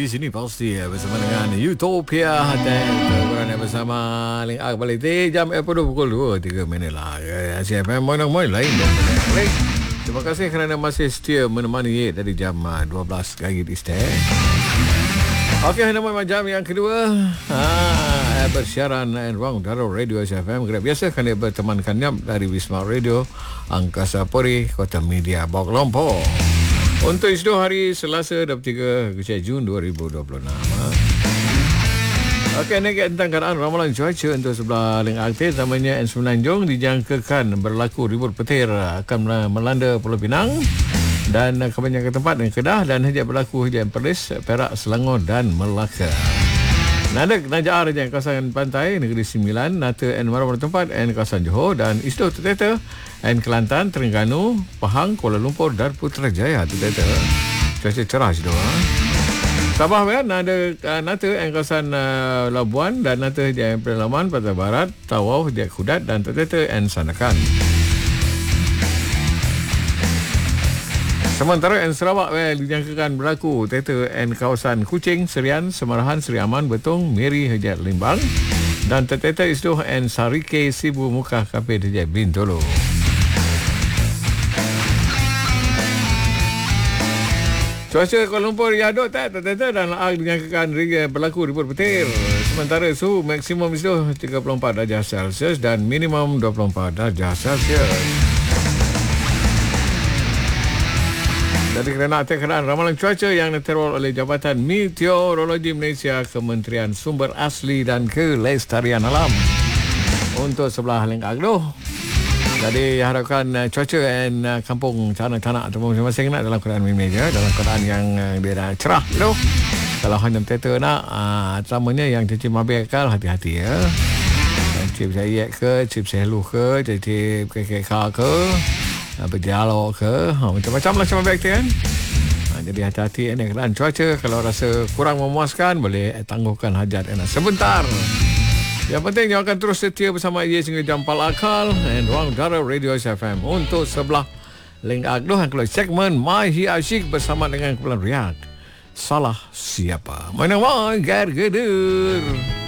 di sini pasti bersama dengan Utopia dan berada bersama Link Ak balik jam pukul 2.03 lah. CFM mana lain dan lain. Terima kasih kerana masih setia menemani dari jam 12 pagi di Isteh. Okey, nama jam yang kedua bersiaran ruang udara Radio SFM. Biasa kami bertemankan dari Wisma Radio Angkasa Puri Kota Media Bawak Lompor. Untuk isu hari Selasa 23 Jun 2026. Okey, ini tentang keadaan ramalan cuaca untuk sebelah Link Aktif namanya Semenanjung dijangkakan berlaku ribut petir akan melanda Pulau Pinang dan kebanyakan tempat di Kedah dan hanya berlaku hujan Perlis, Perak, Selangor dan Melaka. Nada Najar yang kawasan pantai Negeri Sembilan, Nata dan beberapa tempat dan kawasan Johor dan isu Teteta dan Kelantan, Terengganu, Pahang, Kuala Lumpur dan Putrajaya Teteta. Cuaca cerah situ. Sabah kan ada Nata dan kawasan Labuan dan Nata yang Pedalaman, Pantai Barat, Tawau, Diak Kudat dan Teteta dan Sanakan. Sementara yang Sarawak dijangkakan berlaku Teteta and kawasan Kuching, Serian, Semarahan, Seri Aman, Betong, Miri, Hejat Limbang dan Teteta Isdoh and Sarike, Sibu, Mukah, Kapit, Hejat Bintolo. Cuaca Kuala Lumpur Yaduk Teteta dan Laak dijangkakan berlaku ribut petir. Sementara suhu maksimum Isdoh 34 darjah Celsius dan minimum 24 darjah Celsius. Jadi kerana keadaan ramalan cuaca yang diterol oleh Jabatan Meteorologi Malaysia, Kementerian Sumber Asli dan Kelestarian Alam untuk sebelah Link Agloh. Jadi harapkan cuaca dan kampung tanah-tanah atau masing-masing nak dalam keadaan meja, dalam keadaan yang dia cerah tu. Kalau hanya Teteta nak terutamanya yang cicip mabekal hati-hati ya. Cicip saya ke, cicip selu ke, cicip KKK ke, berdialog ke, macam-macam lah sama baik kan. Jadi hati-hati ini keadaan cuaca. Kalau rasa kurang memuaskan, boleh tangguhkan hajat sebentar. Yang penting yang akan terus setia bersama ia sehingga jam 4 akal dan ruang udara Radio SFM untuk sebelah Link Agloh yang keluar segmen My Hi Asyik bersama dengan Kepulauan Riak. Salah siapa? Mana Gar Gedur.